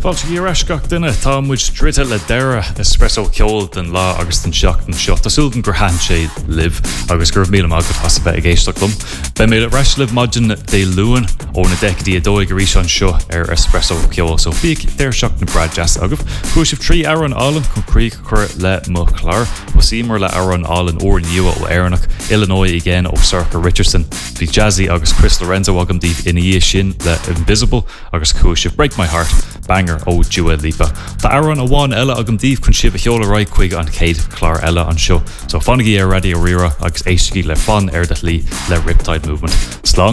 Fáilte í reisceach duine tá muid drite le deire espresso ceol den lá agus den seach an seo. Tásúldan gur han sé live agus gur míle mágad has bheith a géisteach lom. Be mé reis live maidin dé luúan ó na decadí a dóig a rís an seo espresso ceol. So bhíag déir seach na brad jazz agah. Chúisih 3 hour an álan chun crí chur le mo chláir. Símar le hour an álan ó niua ó Éireannach, Illinois igen ó Circa Richardson. Bhí Jazzy agus Chris Lorenzo agam díobh ina sin le Invisible agus chúisih Break My Heart, banger ó Dua Lipa. Tá aran a bháin eile agam díobh chun sibh a cheola ráid chuig an céad chlár eile an seo. So fannigí ar Radio Rira agus éistigí le fan ar de lí le Riptide Movement. Slán.